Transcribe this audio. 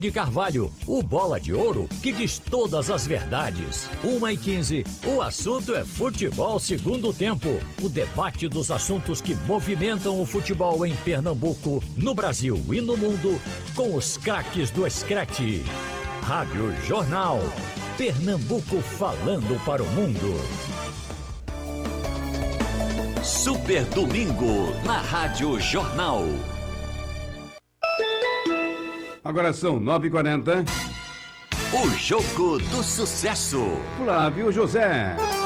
de Carvalho, o bola de ouro que diz todas as verdades. 1h15, o assunto é futebol segundo tempo. O debate dos assuntos que movimentam o futebol em Pernambuco, no Brasil e no mundo, com os craques do Screte. Rádio Jornal. Pernambuco falando para o mundo. Super Domingo, na Rádio Jornal. Agora são 9h40. O Jogo do Sucesso. Flávio José.